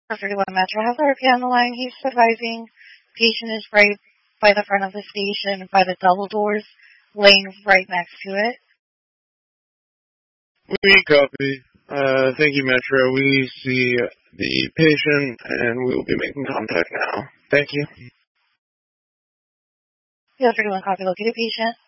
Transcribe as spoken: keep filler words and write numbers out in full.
thirty-one Metro has R P on the line. He's advising patient is right by the front of the station, by the double doors, laying right next to it. We copy. Uh, thank you, Metro. We see the patient, and we will be making contact now. Thank you. Field thirty-one copy, located patient.